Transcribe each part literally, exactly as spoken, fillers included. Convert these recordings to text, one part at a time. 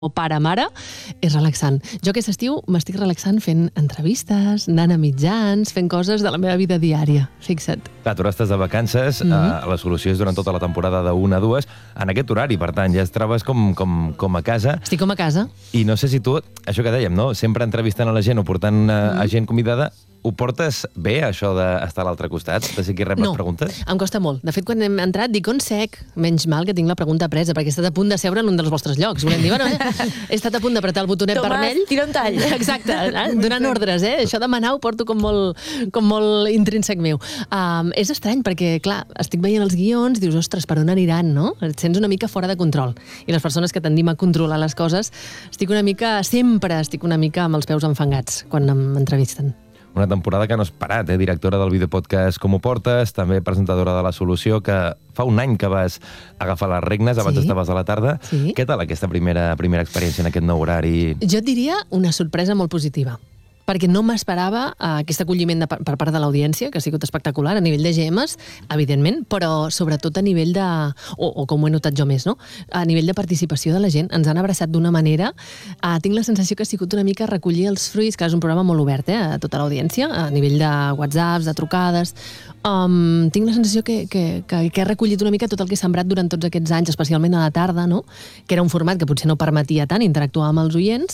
o pare-mare, és relaxant. Jo aquest estiu m'estic relaxant fent entrevistes, anant a mitjans, fent coses de la meva vida diària. Fixa't. Clar, tu ara estàs de vacances, mm-hmm. eh, la solució és durant tota la temporada de una a dues, en aquest horari, per tant, ja et trobes com, com, com a casa. Estic com a casa. I no sé si tu, això que dèiem, no? Sempre entrevistant a la gent o portant a, mm-hmm. a gent convidada, ho portes bé, això d'estar a l'altre costat? De ser qui rep no, les preguntes? Em costa molt. De fet, quan hem entrat, dic on sec, menys mal que tinc la pregunta presa, perquè he estat a punt de seure en un dels vostres llocs. Volem dir, bueno, eh? he estat a punt d'apretar el botonet Tomàs, vermell. tira un tall. Exacte, eh? Donant ordres, eh? Això de manar ho porto com molt, com molt intrínsec meu. Um, és estrany, perquè, clar, estic veient els guions, dius, ostres, per on aniran, no? Et sents una mica fora de control. I les persones que tendim a controlar les coses, estic una mica, sempre estic una mica amb els peus enfangats quan m'entrevisten. Una temporada que no has parat, eh? Directora del videopodcast Com ho portes, també presentadora de La Solució, que fa un any que vas agafar les regnes, abans sí. estaves a la tarda. Sí. Què tal aquesta primera, primera experiència en aquest nou horari? Jo et diria una sorpresa molt positiva, perquè no m'esperava uh, aquest acolliment de, per part de l'audiència, que ha sigut espectacular, a nivell de G Ms, evidentment, però sobretot a nivell de... O, o com ho he notat jo més, no? A nivell de participació de la gent. Ens han abraçat d'una manera... Uh, tinc la sensació que ha sigut una mica recollir els fruits, que és un programa molt obert, eh, a tota l'audiència, a nivell de whatsapps, de trucades... Um, tinc la sensació que, que, que, que he recollit una mica tot el que he sembrat durant tots aquests anys, especialment a la tarda, no? Que era un format que potser no permetia tant interactuar amb els oients,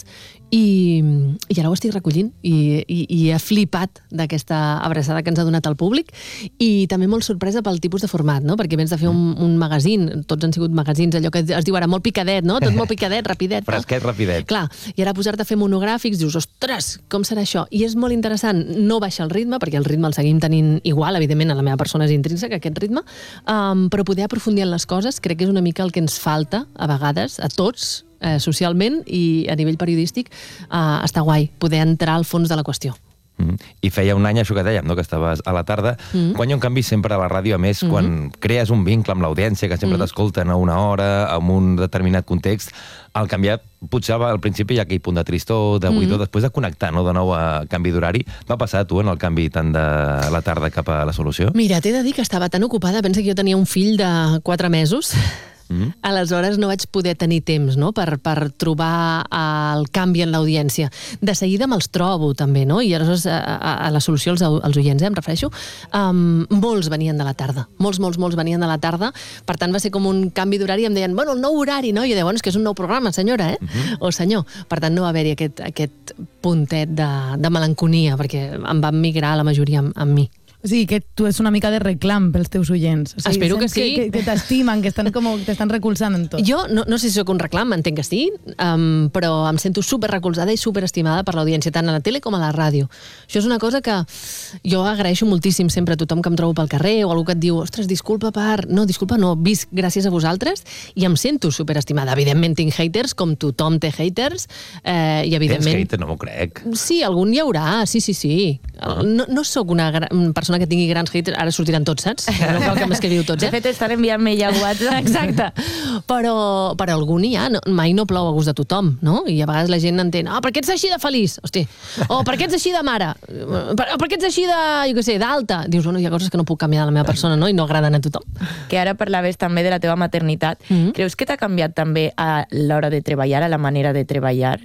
i, i ara ho estic recollint i, i, i he flipat d'aquesta abraçada que ens ha donat el públic, i també molt sorpresa pel tipus de format, no? Perquè vens de fer un, un magazine, tots han sigut magazines, allò que es diu ara molt picadet, no? Tot molt picadet, rapidet. Fresquet, rapidet. Clar, i ara posar-te a fer monogràfics, dius, ostres, com serà això? I és molt interessant no baixar el ritme, perquè el ritme el seguim tenint igual, evidentment, a la meva persona és intrínsec, aquest ritme, um, però poder aprofundir en les coses crec que és una mica el que ens falta, a vegades, a tots, eh, socialment i a nivell periodístic, uh, està guai, poder entrar al fons de la qüestió. Mm-hmm. I feia un any, això que dèiem, no? Que estaves a la tarda. Mm-hmm. Quan hi ha un canvi sempre a la ràdio, a més, mm-hmm. quan crees un vincle amb l'audiència, que sempre mm-hmm. t'escolten a una hora, en un determinat context, al canviar, potser al principi hi ha aquell punt de tristor, de buidor, mm-hmm. després de connectar, no?, de nou a canvi d'horari. Va passar a tu en el canvi tant de la tarda cap a La Solució? Mira, t'he de dir que estava tan ocupada, pensa que jo tenia un fill de quatre mesos... Mm. Aleshores no vaig poder tenir temps, no?, per, per trobar el canvi en l'audiència. De seguida me'ls trobo, també, no? I aleshores a, a, a La Solució, els, els oients, eh, em refereixo, um, molts venien de la tarda. Molts, molts, molts venien de la tarda. Per tant, va ser com un canvi d'horari. Em deien, bueno, el nou horari, no? I jo deia, bueno, és que és un nou programa, senyora, eh? Mm-hmm. O senyor. Per tant, no va haver-hi aquest, aquest puntet de, de melanconia, perquè em van migrar la majoria amb, amb mi. O sigui, que tu és una mica de reclam pels teus oients. O sigui, espero que sí. Que, que t'estimen, que estan com, t'estan recolzant en tot. Jo no, no sé si sóc un reclam, entenc que sí, um, però em sento super recolzada i super estimada per l'audiència, tant a la tele com a la ràdio. Això és una cosa que jo agraeixo moltíssim sempre a tothom que em trobo pel carrer o algú que et diu, ostres, disculpa per... No, disculpa, no, visc gràcies a vosaltres i em sento super estimada. Evidentment tinc haters, com tothom té haters, eh, i evidentment... Tens haters? No m'ho crec. Sí, algun hi haurà, sí, sí, sí. Uh-huh. No, no sóc una gran persona que tingui grans haters, ara sortiran tots, saps? No cal que m'escriviu tots, eh? De fet, estan enviant mail a WhatsApp. Exacte. Però, però algun hi ha, no, mai no plou a gust de tothom, no? I a vegades la gent entén, ah, oh, per què ets així de feliç? Hosti. O per què ets així de mare? Per, per què ets així de, jo què sé, d'alta? Dius, bueno, hi ha coses que no puc canviar de la meva persona, no? I no agraden a tothom. Que ara parlaves també de la teva maternitat. Mm-hmm. Creus que t'ha canviat també a l'hora de treballar, a la manera de treballar?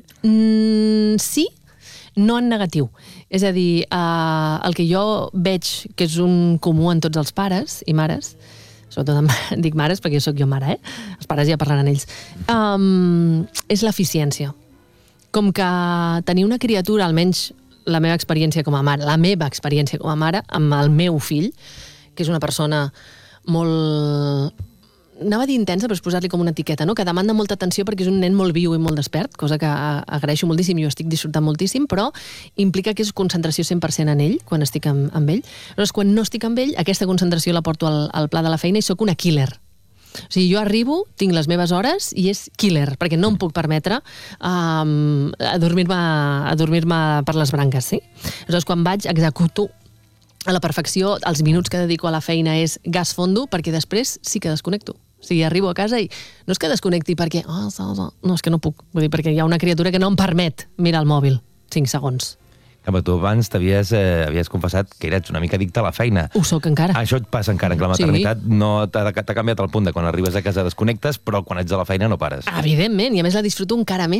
Mm, sí, no en negatiu. És a dir, eh, el que jo veig que és un comú en tots els pares i mares, sobretot em dic mares perquè jo sóc jo mare, eh? Els pares ja parlaran ells, um, és l'eficiència. Com que tenir una criatura, almenys la meva experiència com a mare, la meva experiència com a mare, amb el meu fill, que és una persona molt... anava a dir intensa, però és posar-li com una etiqueta, no? Que demanda molta atenció perquè és un nen molt viu i molt despert, cosa que agraeixo moltíssim i ho estic disfrutant moltíssim, però implica que és concentració cent per cent en ell, quan estic amb, amb ell. Llavors, quan no estic amb ell, aquesta concentració la porto al, al pla de la feina i sóc una killer. O sigui, jo arribo, tinc les meves hores i és killer, perquè no em puc permetre um, adormir-me adormir-me per les branques, sí? Llavors, quan vaig, executo a la perfecció, els minuts que dedico a la feina és gas fondo, perquè després sí que desconnecto. O sigui, arribo a casa i no és que desconnecti perquè... Oh, no, és que no puc. Vull dir, perquè hi ha una criatura que no em permet mirar el mòbil cinc segons. Però tu abans t'havies eh, havies confessat que eres una mica addicte a la feina. Ho soc encara. Això et passa encara, que la maternitat sí. no t'ha, t'ha canviat el punt de quan arribes a casa desconnectes, però quan ets a la feina no pares. Evidentment, i a més la disfruto encara més.